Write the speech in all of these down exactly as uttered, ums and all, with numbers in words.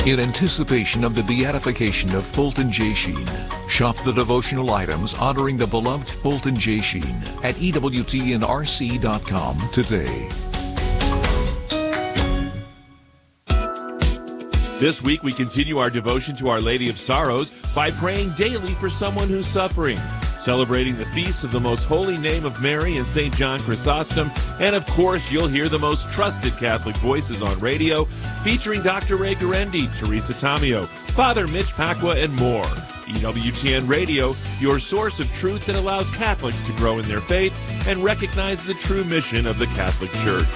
in anticipation of the beatification of Fulton J. Sheen. Shop the devotional items honoring the beloved Fulton J. Sheen at E W T N R C dot com today. This week, we continue our devotion to Our Lady of Sorrows by praying daily for someone who's suffering, celebrating the feast of the Most Holy Name of Mary and Saint John Chrysostom, and of course, you'll hear the most trusted Catholic voices on radio, featuring Doctor Ray Guarendi, Teresa Tomeo, Father Mitch Pacwa, and more. E W T N Radio, your source of truth that allows Catholics to grow in their faith and recognize the true mission of the Catholic Church.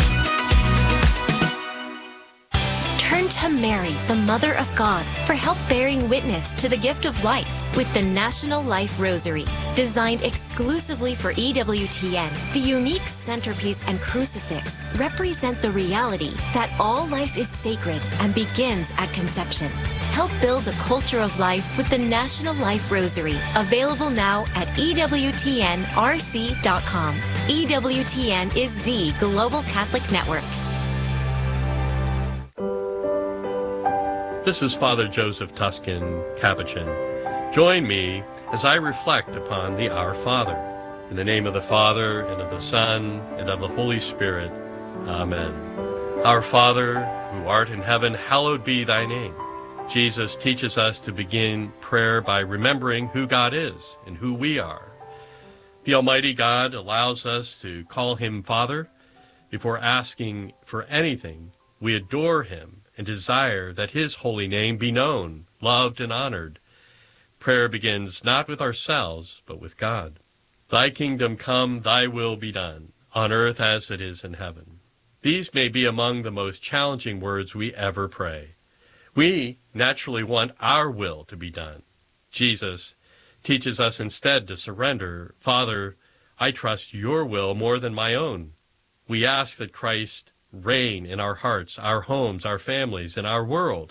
Turn to Mary, the Mother of God, for help bearing witness to the gift of life with the National Life Rosary. Designed exclusively for E W T N, the unique centerpiece and crucifix represent the reality that all life is sacred and begins at conception. Help build a culture of life with the National Life Rosary, available now at E W T N R C dot com. E W T N is the global Catholic network. This is Father Joseph Tuscan, Capuchin. Join me as I reflect upon the Our Father. In the name of the Father, and of the Son, and of the Holy Spirit. Amen. Our Father, who art in heaven, hallowed be thy name. Jesus teaches us to begin prayer by remembering who God is and who we are. The Almighty God allows us to call him Father. Before asking for anything, we adore him and desire that his holy name be known, loved, and honored. Prayer begins not with ourselves, but with God. Thy kingdom come, thy will be done, on earth as it is in heaven. These may be among the most challenging words we ever pray. We naturally want our will to be done. Jesus teaches us instead to surrender. Father, I trust your will more than my own. We ask that Christ reign in our hearts, our homes, our families, and our world,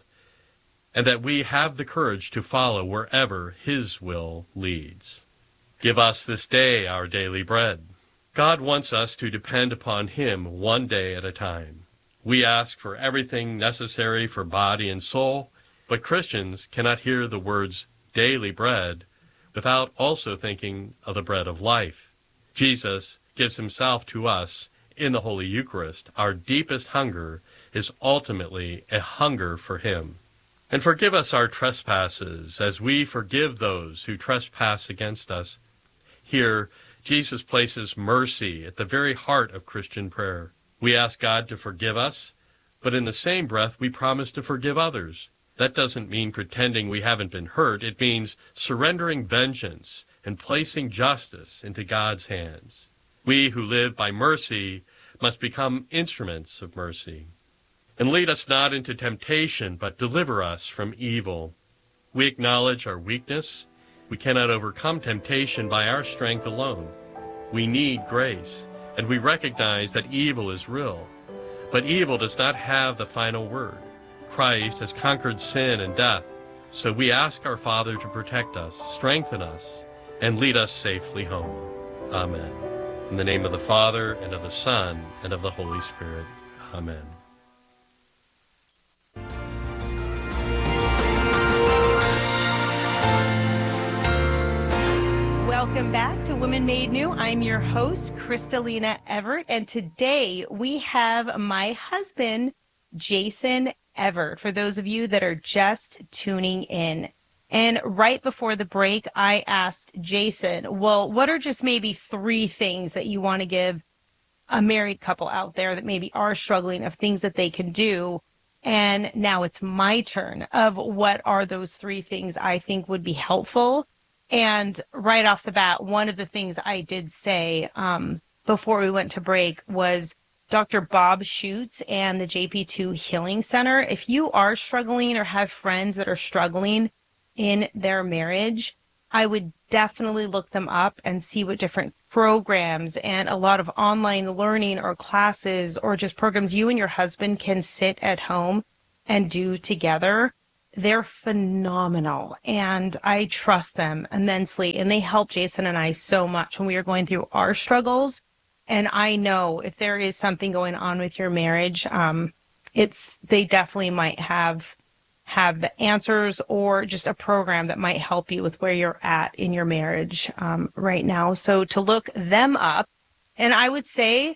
and that we have the courage to follow wherever his will leads. Give us this day our daily bread. God wants us to depend upon him one day at a time. We ask for everything necessary for body and soul, but Christians cannot hear the words daily bread without also thinking of the bread of life. Jesus gives himself to us in the Holy Eucharist. Our deepest hunger is ultimately a hunger for him. And forgive us our trespasses as we forgive those who trespass against us. Here, Jesus places mercy at the very heart of Christian prayer. We ask God to forgive us, but in the same breath we promise to forgive others. That doesn't mean pretending we haven't been hurt. It means surrendering vengeance and placing justice into God's hands. We who live by mercy must become instruments of mercy. And lead us not into temptation, but deliver us from evil. We acknowledge our weakness. We cannot overcome temptation by our strength alone. We need grace, and we recognize that evil is real. But evil does not have the final word. Christ has conquered sin and death, so we ask our Father to protect us, strengthen us, and lead us safely home. Amen. In the name of the Father, and of the Son, and of the Holy Spirit. Amen. Welcome back to Women Made New. I'm your host, Kristalina Everett, and today we have my husband, Jason Everett, for those of you that are just tuning in. And right before the break, I asked Jason, well, what are just maybe three things that you want to give a married couple out there that maybe are struggling, of things that they can do? And now it's my turn of what are those three things I think would be helpful. And right off the bat, one of the things I did say um, before we went to break was Doctor Bob Schutz and the J P two Healing Center. If you are struggling or have friends that are struggling in their marriage, I would definitely look them up and see what different programs and a lot of online learning or classes or just programs you and your husband can sit at home and do together. They're phenomenal, and I trust them immensely, and they help Jason and I so much when we are going through our struggles. And I know if there is something going on with your marriage, um, it's they definitely might have have the answers or just a program that might help you with where you're at in your marriage um, right now. So to look them up. And I would say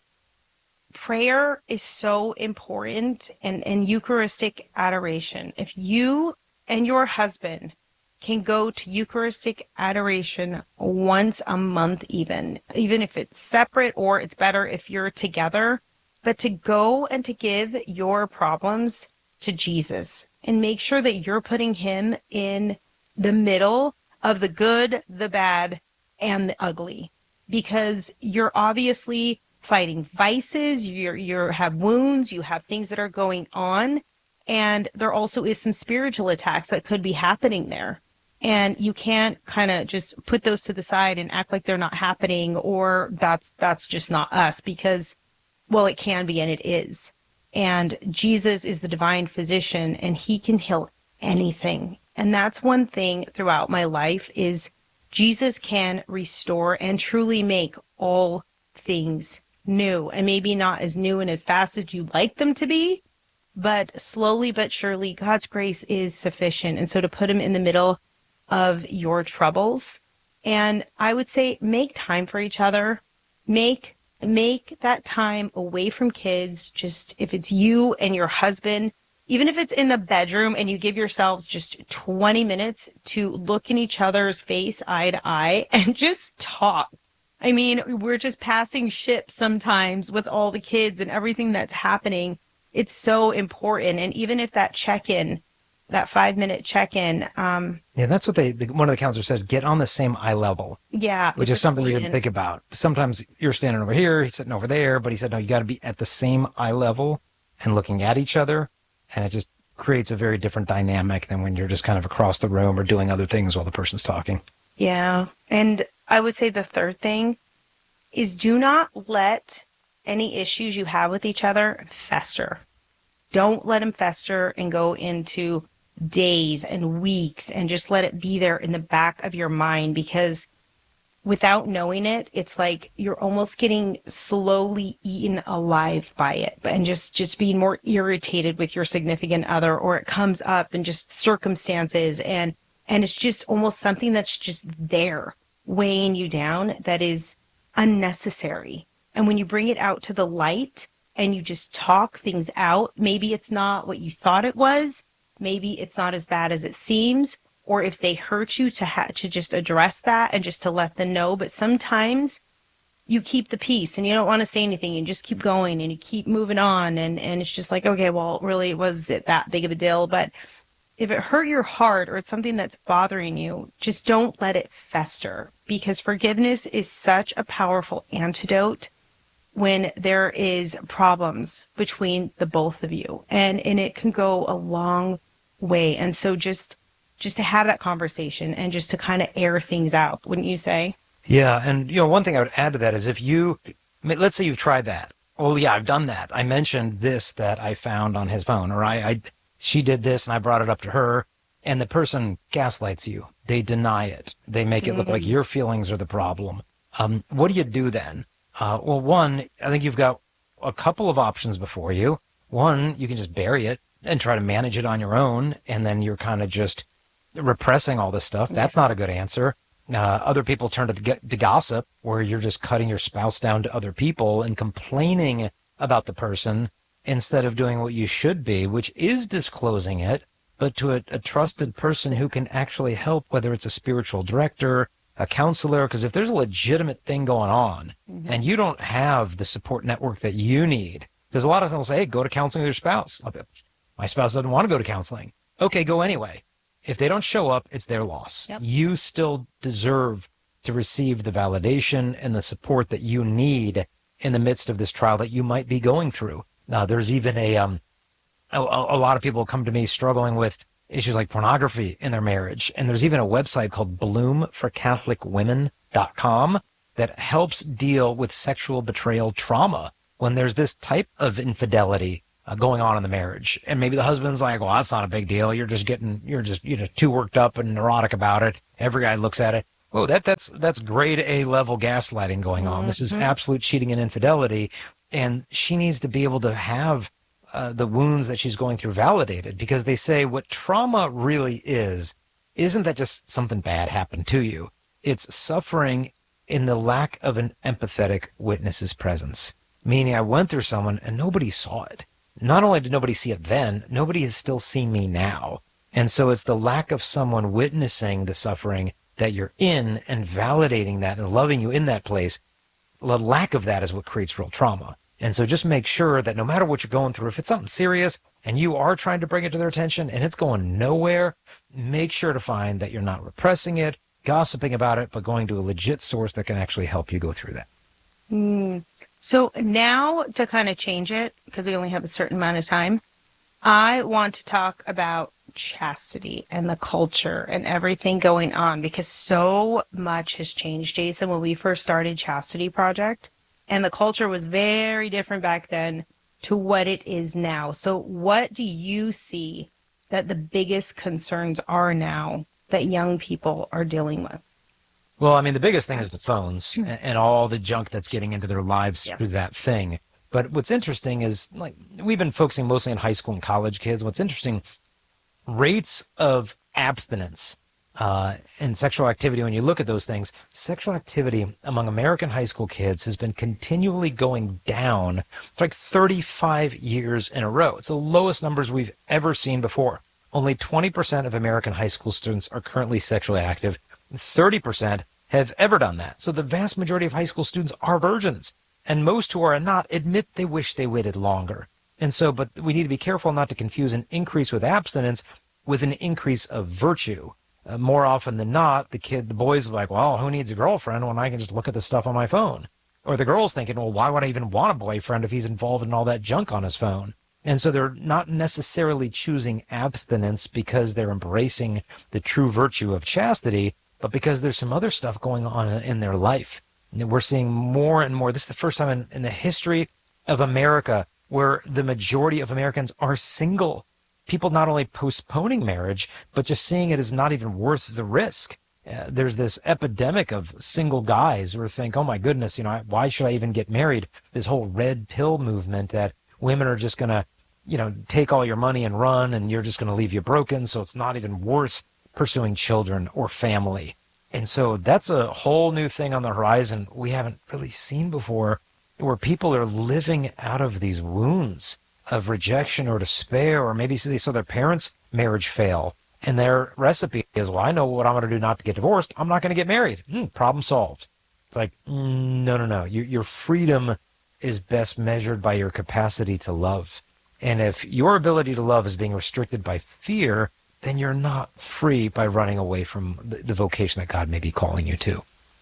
prayer is so important, and, and Eucharistic adoration. If you and your husband can go to Eucharistic adoration once a month, even, even if it's separate, or it's better if you're together, but to go and to give your problems to Jesus and make sure that you're putting him in the middle of the good, the bad, and the ugly, because you're obviously fighting vices, you're, you have wounds, you have things that are going on, and there also is some spiritual attacks that could be happening there. And you can't kind of just put those to the side and act like they're not happening, or that's that's just not us, because, well, it can be and it is. And Jesus is the divine physician, and he can heal anything. And that's one thing throughout my life is Jesus can restore and truly make all things new, and maybe not as new and as fast as you'd like them to be, but slowly but surely God's grace is sufficient. And so to put him in the middle of your troubles, and I would say make time for each other, make make that time away from kids. Just if it's you and your husband, even if it's in the bedroom, and you give yourselves just twenty minutes to look in each other's face eye to eye and just talk. I mean, we're just passing ships sometimes with all the kids and everything that's happening. It's so important. And even if that check-in, that five-minute check-in. Um, yeah, that's what they, the, one of the counselors said, get on the same eye level. Yeah. Which is something you can think about. Sometimes you're standing over here, he's sitting over there, but he said, no, you got to be at the same eye level and looking at each other. And it just creates a very different dynamic than when you're just kind of across the room or doing other things while the person's talking. Yeah. And I would say the third thing is do not let any issues you have with each other fester. Don't let them fester and go into days and weeks, and just let it be there in the back of your mind, because without knowing it, it's like you're almost getting slowly eaten alive by it, and just, just being more irritated with your significant other, or it comes up in just circumstances, and, and it's just almost something that's just there weighing you down that is unnecessary. And when you bring it out to the light and you just talk things out, maybe it's not what you thought it was, maybe it's not as bad as it seems, or if they hurt you, to ha- to just address that and just to let them know. But sometimes you keep the peace and you don't want to say anything and just keep going and you keep moving on. And, and it's just like, okay, well, really, was it that big of a deal? But if it hurt your heart or it's something that's bothering you, just don't let it fester, because forgiveness is such a powerful antidote when there is problems between the both of you. And, and it can go a long way. And so just just to have that conversation and just to kind of air things out, wouldn't you say? Yeah. And, you know, one thing I would add to that is if you, let's say you've tried that. Well, yeah, I've done that. I mentioned this that I found on his phone, or I, I she did this and I brought it up to her, and the person gaslights you. They deny it. They make it look like your feelings are the problem. Um, what do you do then? Uh, well, one, I think you've got a couple of options before you. One, you can just bury it and try to manage it on your own, and then you're kind of just repressing all this stuff. That's not a good answer. Uh, other people turn to, to gossip, where you're just cutting your spouse down to other people and complaining about the person instead of doing what you should be, which is disclosing it, but to a, a trusted person who can actually help, whether it's a spiritual director, a counselor, because if there's a legitimate thing going on mm-hmm. and you don't have the support network that you need, because a lot of them will say, hey, go to counseling with your spouse. Be, my spouse doesn't want to go to counseling. Okay, go anyway. If they don't show up, it's their loss. Yep. You still deserve to receive the validation and the support that you need in the midst of this trial that you might be going through. Now, there's even a, um, a, a lot of people come to me struggling with issues like pornography in their marriage. And there's even a website called bloom for catholic women dot com that helps deal with sexual betrayal trauma when there's this type of infidelity uh, going on in the marriage. And maybe the husband's like, well, that's not a big deal. You're just getting, you're just, you know, too worked up and neurotic about it. Every guy looks at it. Oh, that, that's, that's grade A level gaslighting going on. Mm-hmm. This is absolute cheating and infidelity. And she needs to be able to have uh, the wounds that she's going through validated, because they say what trauma really is, isn't that just something bad happened to you? It's suffering in the lack of an empathetic witness's presence. Meaning I went through someone and nobody saw it. Not only did nobody see it then, nobody has still seen me now. And so it's the lack of someone witnessing the suffering that you're in and validating that and loving you in that place. The lack of that is what creates real trauma. And so just make sure that no matter what you're going through, if it's something serious and you are trying to bring it to their attention and it's going nowhere, make sure to find that you're not repressing it, gossiping about it, but going to a legit source that can actually help you go through that. Mm. So now to kind of change it, because we only have a certain amount of time, I want to talk about chastity and the culture and everything going on, because so much has changed, Jason. When we first started Chastity Project, and the culture was very different back then to what it is now. So what do you see that the biggest concerns are now that young people are dealing with? Well, I mean, the biggest thing is the phones and, and all the junk that's getting into their lives Yeah. through that thing. But what's interesting is, like, we've been focusing mostly on high school and college kids. What's interesting, rates of abstinence uh, and sexual activity, when you look at those things, sexual activity among American high school kids has been continually going down for like thirty-five years in a row. It's the lowest numbers we've ever seen before. Only twenty percent of American high school students are currently sexually active. thirty percent have ever done that. So the vast majority of high school students are virgins. And most who are not admit they wish they waited longer. And so, but we need to be careful not to confuse an increase with abstinence with an increase of virtue. Uh, more often than not, the kid, the boys are like, well, who needs a girlfriend when I can just look at the stuff on my phone? Or the girl's thinking, well, why would I even want a boyfriend if he's involved in all that junk on his phone? And so they're not necessarily choosing abstinence because they're embracing the true virtue of chastity, but because there's some other stuff going on in their life. And we're seeing more and more. This is the first time in, in the history of America where the majority of Americans are single. People not only postponing marriage, but just seeing it as not even worth the risk. Uh, there's this epidemic of single guys who think, oh my goodness, you know, why should I even get married? This whole red pill movement that women are just going to, you know, take all your money and run, and you're just going to leave you broken. So it's not even worth pursuing children or family. And so that's a whole new thing on the horizon we haven't really seen before, where people are living out of these wounds of rejection or despair, or maybe they saw their parents' marriage fail, and their recipe is, well, I know what I'm going to do not to get divorced. I'm not going to get married. Hmm, problem solved. It's like, mm, no, no, no. Your, your freedom is best measured by your capacity to love. And if your ability to love is being restricted by fear, then you're not free by running away from the, the vocation that God may be calling you to.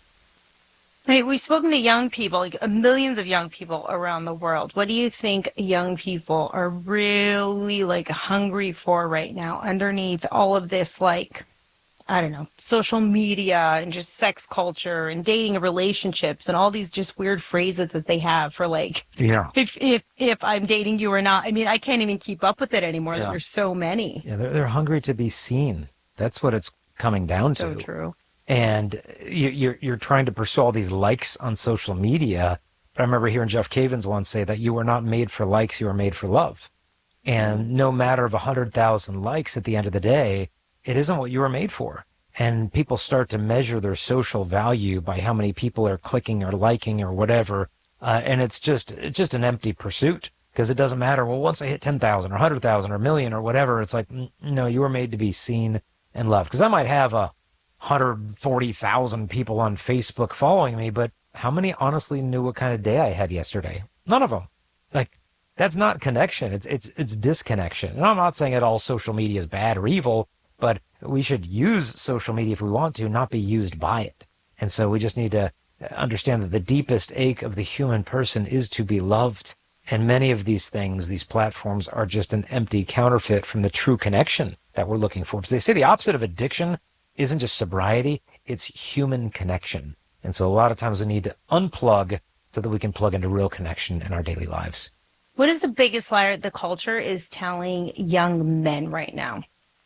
Hey, we've spoken to young people, like uh, millions of young people around the world. What do you think young people are really like hungry for right now underneath all of this, like, I don't know, social media and just sex culture and dating and relationships and all these just weird phrases that they have for, like, Yeah. if if if I'm dating you or not. I mean, I can't even keep up with it anymore. Yeah. There's so many. Yeah, they're, they're hungry to be seen. That's what it's coming down So to. true. And you, you're you're trying to pursue all these likes on social media. But I remember hearing Jeff Cavins once say that you were not made for likes, you were made for love. And no matter of one hundred thousand likes at the end of the day, it isn't what you were made for. And people start to measure their social value by how many people are clicking or liking or whatever. Uh, and it's just it's just an empty pursuit, because it doesn't matter. Well, once I hit ten thousand or one hundred thousand or a million or whatever, it's like, no, you were made to be seen and loved. Because I might have a one hundred forty thousand people on Facebook following me, but how many honestly knew what kind of day I had yesterday? None of them. Like, that's not connection. It's it's it's disconnection. And I'm not saying that all social media is bad or evil, but we should use social media if we want to, not be used by it. And so we just need to understand that the deepest ache of the human person is to be loved. And many of these things, these platforms, are just an empty counterfeit from the true connection that we're looking for. Because they say the opposite of addiction isn't just sobriety, it's human connection. And so a lot of times we need to unplug so that we can plug into real connection in our daily lives. What is the biggest lie the culture is telling young men right now?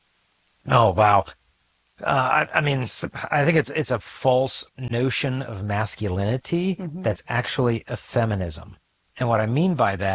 Oh, wow. Uh, I, I mean, I think it's it's a false notion of masculinity Mhm. that's actually a feminism. And what I mean by that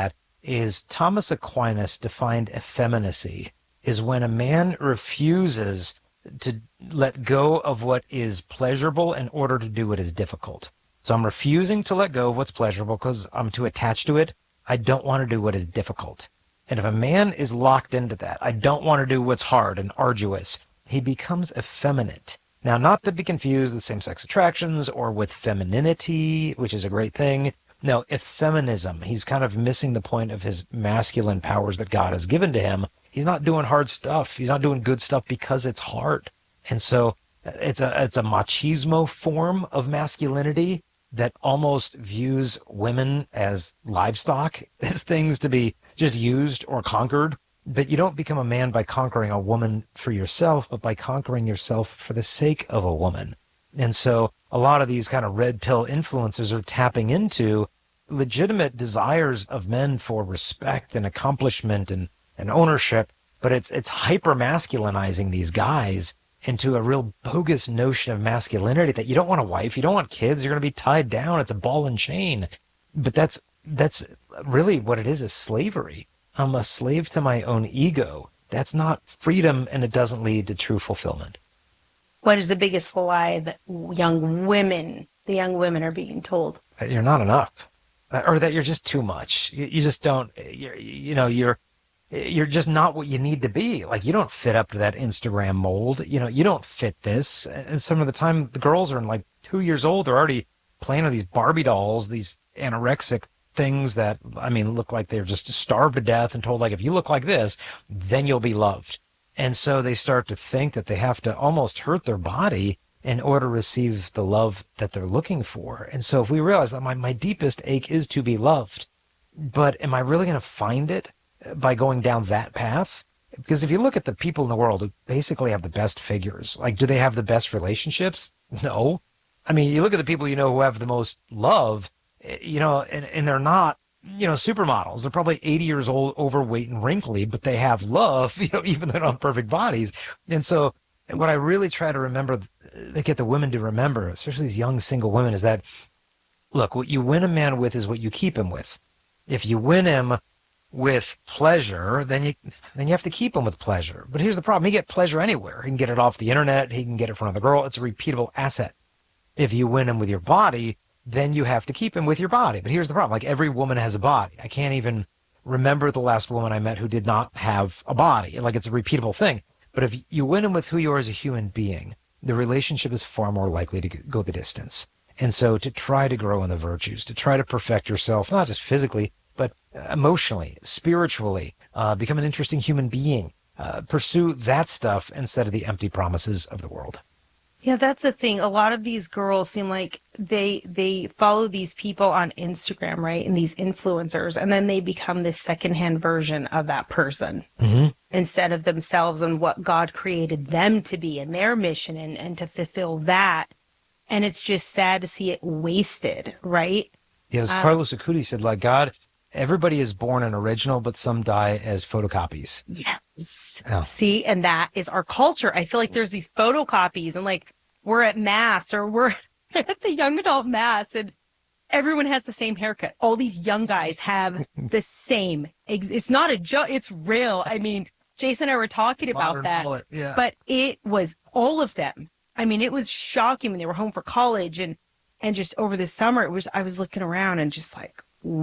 is Thomas Aquinas defined effeminacy is when a man refuses to let go of what is pleasurable in order to do what is difficult. So I'm refusing to let go of what's pleasurable because I'm too attached to it. I don't want to do what is difficult. And if a man is locked into that, I don't want to do what's hard and arduous, he becomes effeminate. Now, not to be confused with same-sex attractions or with femininity, which is a great thing. No, effeminism. He's kind of missing the point of his masculine powers that God has given to him. He's not doing hard stuff. He's not doing good stuff because it's hard. And so it's a it's a machismo form of masculinity that almost views women as livestock, as things to be just used or conquered. But you don't become a man by conquering a woman for yourself, but by conquering yourself for the sake of a woman. And so a lot of these kind of red pill influencers are tapping into legitimate desires of men for respect and accomplishment and, and ownership, but it's it's hyper masculinizing these guys into a real bogus notion of masculinity that you don't want a wife, you don't want kids, you're going to be tied down, it's a ball and chain. But that's that's really what it is, is slavery. I'm a slave to my own ego. That's not freedom, and it doesn't lead to true fulfillment. What is the biggest lie that young women, the young women are being told? That you're not enough, or that you're just too much. You, you just don't, you're, you know, you're, you're just not what you need to be. Like, you don't fit up to that Instagram mold. You know, you don't fit this. And some of the time the girls are in like two years old, they're already playing with these Barbie dolls, these anorexic things that, I mean, look like they're just starved to death and told, like, if you look like this, then you'll be loved. And so they start to think that they have to almost hurt their body in order to receive the love that they're looking for. And so if we realize that my, my deepest ache is to be loved, but am I really going to find it by going down that path? Because if you look at the people in the world who basically have the best figures, like, do they have the best relationships? No. I mean, you look at the people you know who have the most love, you know, and, and they're not, you know, supermodels. They're probably eighty years old, overweight and wrinkly, but they have love, you know, even though they don't have perfect bodies. And so what I really try to remember, to get the women to remember, especially these young single women, is that, look, what you win a man with is what you keep him with. If you win him with pleasure, then you then you have to keep him with pleasure. But here's the problem. He can get pleasure anywhere. He can get it off the internet. He can get it from another girl. It's a repeatable asset. If you win him with your body, then you have to keep him with your body. But here's the problem. Like, every woman has a body. I can't even remember the last woman I met who did not have a body. Like, it's a repeatable thing. But if you win him with who you are as a human being, the relationship is far more likely to go the distance. And so to try to grow in the virtues, to try to perfect yourself, not just physically, but emotionally, spiritually, uh, become an interesting human being, uh, pursue that stuff instead of the empty promises of the world. Yeah, that's the thing. A lot of these girls seem like they they follow these people on Instagram, right? And these influencers, and then they become this secondhand version of that person mm-hmm. instead of themselves and what God created them to be and their mission and, and to fulfill that. And it's just sad to see it wasted, right? Yeah, as um, Carlos Acuti said, like, God, everybody is born an original, but some die as photocopies. Yes. Oh. See, and that is our culture. I feel like there's these photocopies, and like we're at mass or we're at the young adult mass, and everyone has the same haircut. All these young guys have the same. It's not a joke. It's real. I mean, Jason and I were talking about Modern that, mullet, yeah. But it was all of them. I mean, it was shocking when they were home for college, and and just over the summer, it was. I was looking around and just like,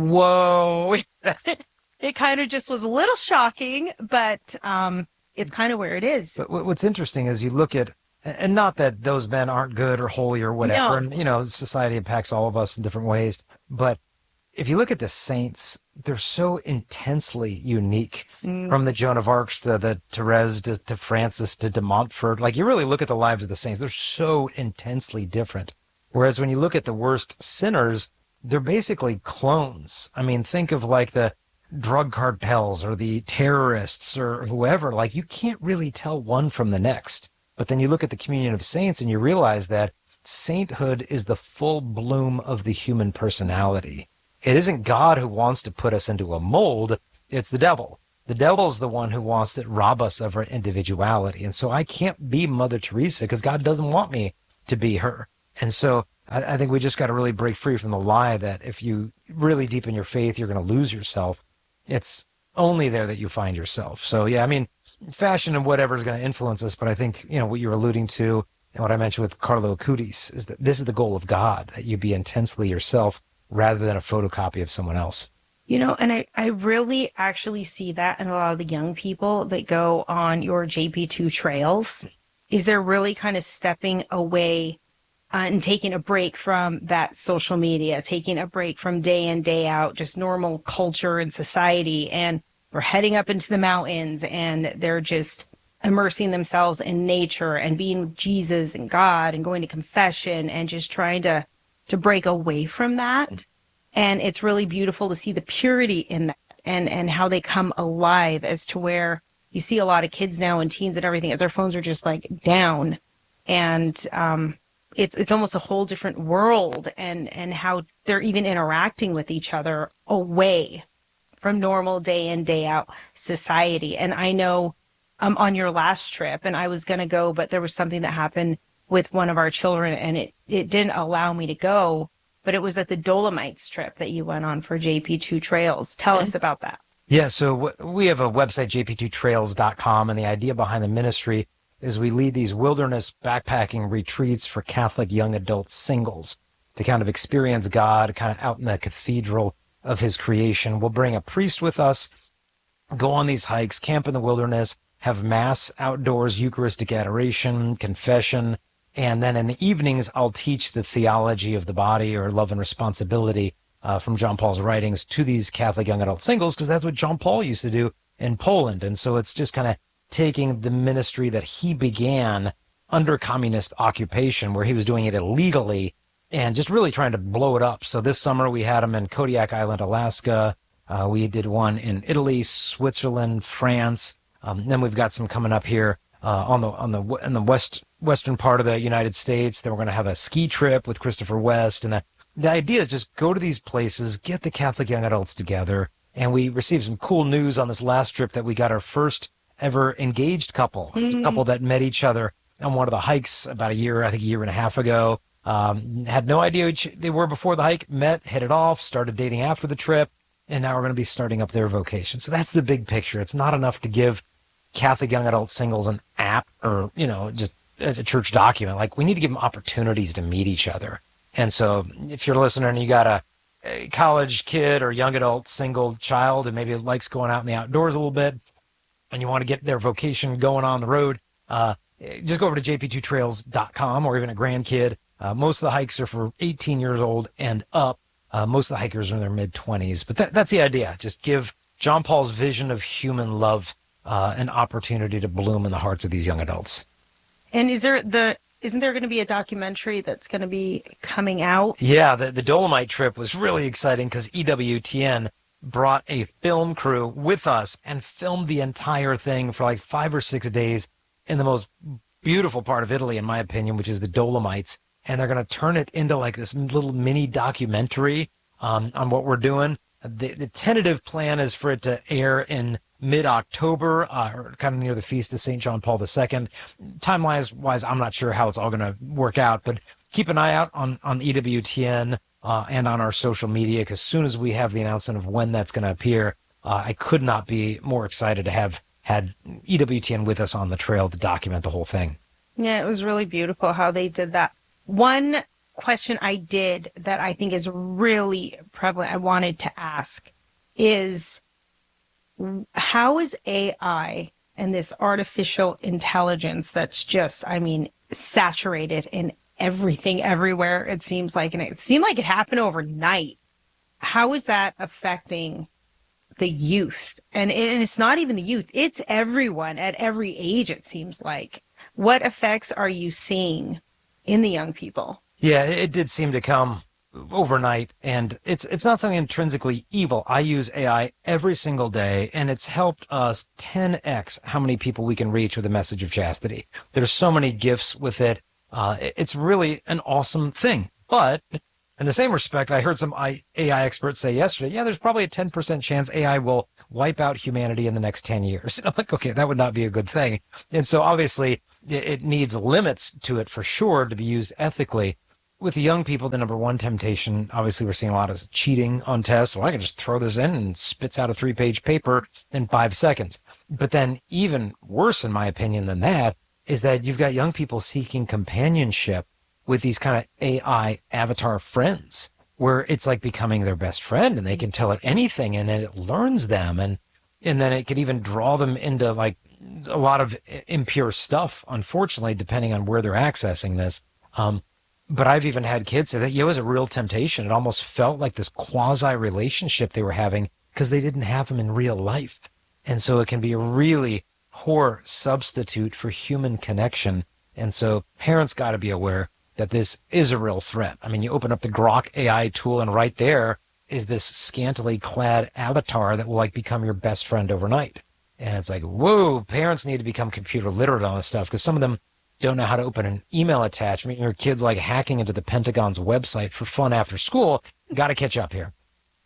whoa. It kind of just was a little shocking, but um, it's kind of where it is. But what's interesting is you look at, and not that those men aren't good or holy or whatever, no. and, you know, society impacts all of us in different ways, but if you look at the saints, they're so intensely unique, mm. from the Joan of Arc to the Therese to, to Francis to de Montfort. Like, you really look at the lives of the saints, they're so intensely different. Whereas when you look at the worst sinners, they're basically clones. I mean, think of like the drug cartels or the terrorists or whoever. Like, you can't really tell one from the next. But then you look at the communion of saints and you realize that sainthood is the full bloom of the human personality. It isn't God who wants to put us into a mold. It's the devil. The devil's the one who wants to rob us of our individuality. And so I can't be Mother Teresa because God doesn't want me to be her. And so I, I think we just got to really break free from the lie that if you really deepen your faith, you're going to lose yourself. It's only there that you find yourself. So yeah, I mean, fashion and whatever is going to influence us, but I think, you know, what you're alluding to and what I mentioned with Carlo Acutis is that this is the goal of God, that you be intensely yourself rather than a photocopy of someone else. You know, and I, I really actually see that in a lot of the young people that go on your J P two trails, is they're really kind of stepping away uh, and taking a break from that social media, taking a break from day in, day out, just normal culture and society. And we're heading up into the mountains and they're just immersing themselves in nature and being with Jesus and God and going to confession and just trying to, to break away from that. And it's really beautiful to see the purity in that and, and how they come alive, as to where you see a lot of kids now and teens and everything, their phones are just like down. And um, it's it's almost a whole different world, and, and how they're even interacting with each other away from normal day in, day out society. And I know um, on your last trip, and I was going to go, but there was something that happened with one of our children and it, it didn't allow me to go. But it was at the Dolomites trip that you went on for J P two Trails. Tell us about that. Yeah, so w- we have a website, j p two trails dot com, and the idea behind the ministry is we lead these wilderness backpacking retreats for Catholic young adult singles to kind of experience God kind of out in the cathedral of his creation. We'll bring a priest with us, go on these hikes, camp in the wilderness, have mass outdoors, Eucharistic adoration, confession, and then in the evenings, I'll teach the theology of the body, or love and responsibility, uh, from John Paul's writings to these Catholic young adult singles, because that's what John Paul used to do in Poland. And so it's just kind of taking the ministry that he began under communist occupation, where he was doing it illegally, and just really trying to blow it up. So this summer we had him in Kodiak Island, Alaska. Uh, we did one in Italy, Switzerland, France. Um, then we've got some coming up here uh, on the on the in the west western part of the United States. Then we're going to have a ski trip with Christopher West, and the the idea is just go to these places, get the Catholic young adults together. And we received some cool news on this last trip that we got our first ever engaged couple, mm-hmm. a couple that met each other on one of the hikes about a year, I think a year and a half ago. Um, had no idea who they were before the hike, met, hit it off, started dating after the trip, and now we're going to be starting up their vocation. So that's the big picture. It's not enough to give Catholic young adult singles an app or, you know, just a church document. Like, we need to give them opportunities to meet each other. And so if you're listening and you got a, a college kid or young adult single child and maybe likes going out in the outdoors a little bit, and you want to get their vocation going on the road, uh, just go over to j p two trails dot com, or even a grandkid. Uh, most of the hikes are for eighteen years old and up. Uh, most of the hikers are in their mid-twenties. But that, that's the idea. Just give John Paul's vision of human love uh, an opportunity to bloom in the hearts of these young adults. And is there the isn't there going to be a documentary that's going to be coming out? Yeah, the, the Dolomite trip was really exciting because E W T N brought a film crew with us and filmed the entire thing for like five or six days in the most beautiful part of Italy, in my opinion, which is the Dolomites. And they're going to turn it into like this little mini documentary um, on what we're doing. The, the tentative plan is for it to air in mid-October, uh, or kind of near the feast of Saint John Paul the Second. Timeline-wise, I'm not sure how it's all going to work out, but keep an eye out on, on E W T N uh, and on our social media, because as soon as we have the announcement of when that's going to appear, uh, I could not be more excited to have had E W T N with us on the trail to document the whole thing. Yeah, it was really beautiful how they did that. One question I did that I think is really prevalent, I wanted to ask, is how is A I and this artificial intelligence that's just, I mean, saturated in everything, everywhere, it seems like, and it seemed like it happened overnight. How is that affecting the youth? And, and it's not even the youth, it's everyone at every age, it seems like. What effects are you seeing in the young people? Yeah, it did seem to come overnight, and it's it's not something intrinsically evil. I use A I every single day, and it's helped us ten x how many people we can reach with a message of chastity. There's so many gifts with it. Uh, it's really an awesome thing. But in the same respect, I heard some A I experts say yesterday, yeah, there's probably a ten percent chance A I will wipe out humanity in the next ten years. And I'm like, okay, that would not be a good thing. And so obviously it needs limits to it for sure to be used ethically. with the young people, the number one temptation, obviously we're seeing a lot of cheating on tests. Well, I can just throw this in and it spits out a three-page paper in five seconds. But then even worse, in my opinion, than that, is that you've got young people seeking companionship with these kind of A I avatar friends, where it's like becoming their best friend and they can tell it anything and then it learns them. And, and then it could even draw them into like a lot of impure stuff, unfortunately, depending on where they're accessing this. Um, but I've even had kids say that it was a real temptation. It almost felt like this quasi relationship they were having because they didn't have them in real life. And so it can be a really poor substitute for human connection. And so parents got to be aware that this is a real threat. I mean, you open up the Grok A I tool and right there is this scantily clad avatar that will like become your best friend overnight. And it's like, whoa, parents need to become computer literate on this stuff because some of them don't know how to open an email attachment. Your kid's like hacking into the Pentagon's website for fun after school. Got to catch up here.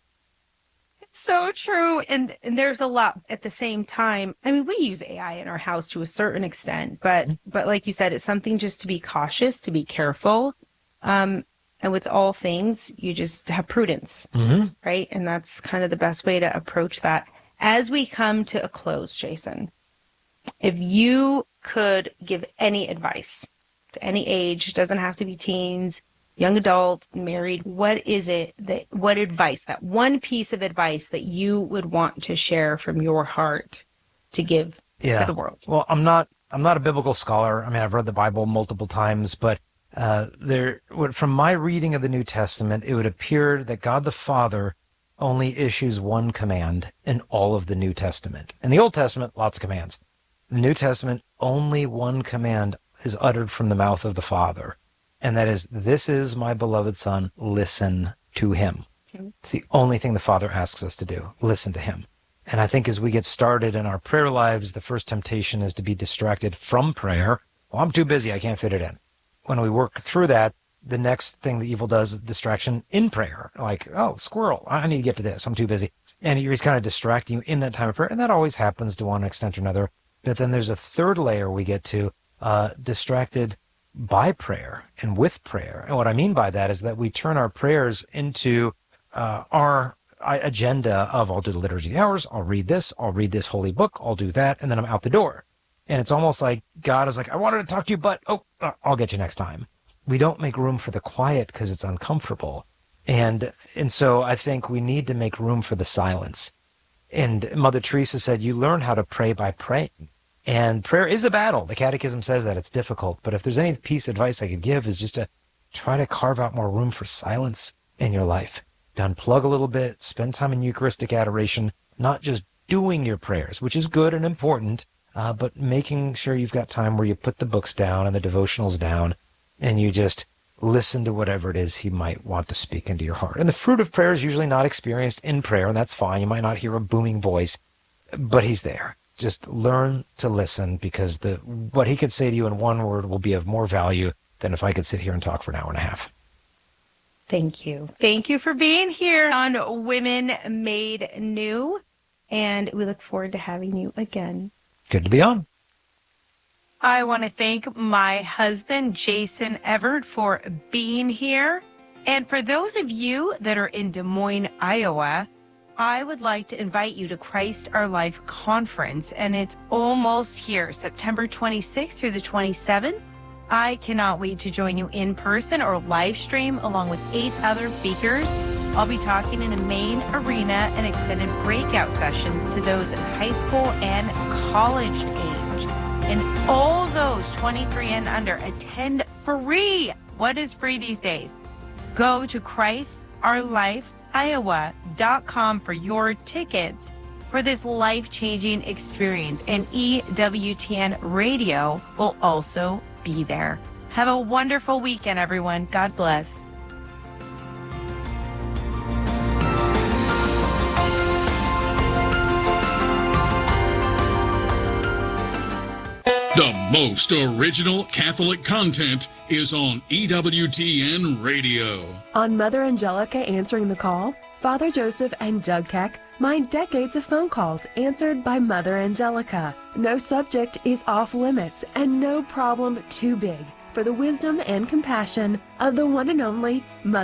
So true. And, and there's a lot at the same time. I mean, we use A I in our house to a certain extent, but, but like you said, it's something just to be cautious, to be careful. Um, and with all things, you just have prudence, mm-hmm. right? And that's kind of the best way to approach that. As we come to a close, Jason, if you could give any advice to any age, doesn't have to be teens, young adult, married, what is it that, what advice, that one piece of advice that you would want to share from your heart to give yeah. to the world? Well, I'm not, I'm not a biblical scholar. I mean, I've read the Bible multiple times, but uh, there, from my reading of the New Testament, it would appear that God the Father only issues one command in all of the New Testament. In the Old Testament, lots of commands. In the New Testament, only one command is uttered from the mouth of the Father. And that is, this is my beloved Son, listen to him. Okay. It's the only thing the Father asks us to do, listen to him. And I think as we get started in our prayer lives, the first temptation is to be distracted from prayer. Well, I'm too busy, I can't fit it in. When we work through that, the next thing the evil does is distraction in prayer. Like, oh, squirrel, I need to get to this, I'm too busy. And he's kind of distracting you in that time of prayer. And that always happens to one extent or another. But then there's a third layer we get to, uh, distracted by prayer and with prayer. And what I mean by that is that we turn our prayers into uh, our agenda of, I'll do the Liturgy of the Hours, I'll read this, I'll read this holy book, I'll do that, and then I'm out the door. And it's almost like God is like, I wanted to talk to you, but, oh, I'll get you next time. We don't make room for the quiet because it's uncomfortable. And and so I think we need to make room for the silence. And Mother Teresa said, you learn how to pray by praying. And prayer is a battle. The Catechism says that it's difficult. But if there's any piece of advice I could give is just to try to carve out more room for silence in your life. To unplug a little bit, spend time in Eucharistic adoration, not just doing your prayers, which is good and important, uh, but making sure you've got time where you put the books down and the devotionals down and you just listen to whatever it is he might want to speak into your heart. And the fruit of prayer is usually not experienced in prayer, and that's fine. You might not hear a booming voice, but he's there. Just learn to listen, because the what he could say to you in one word will be of more value than if I could sit here and talk for an hour and a half. Thank you. Thank you for being here on Women Made New, and we look forward to having you again. Good to be on. I want to thank my husband, Jason Evert, for being here. And for those of you that are in Des Moines, Iowa, I would like to invite you to Christ Our Life Conference, and it's almost here, September twenty-sixth through the twenty-seventh. I cannot wait to join you in person or live stream along with eight other speakers. I'll be talking in the main arena and extended breakout sessions to those in high school and college age. And all those twenty-three and under attend free. What is free these days? Go to Christ Our Life Iowa dot com for your tickets for this life-changing experience. And E W T N Radio will also be there. Have a wonderful weekend, everyone. God bless. The most original Catholic content is on E W T N Radio. On Mother Angelica Answering the Call, Father Joseph and Doug Keck mind decades of phone calls answered by Mother Angelica. No subject is off limits and no problem too big. for the wisdom and compassion of the one and only Mother